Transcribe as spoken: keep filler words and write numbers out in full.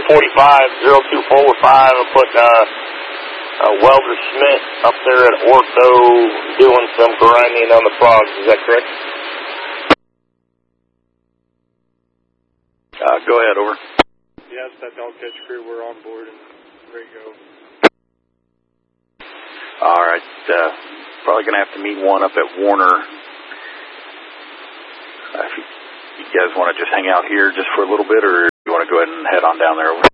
forty-five, zero two four five. I put uh, uh, Welder Schmidt up there at Ortho doing some grinding on the frogs. Is that correct? Uh, go ahead, over. Yes, that dog catch crew, we're on board and ready to go. All right, uh, probably going to have to meet one up at Warner. Uh, if you, you guys want to just hang out here just for a little bit, or you want to go ahead and head on down there, over?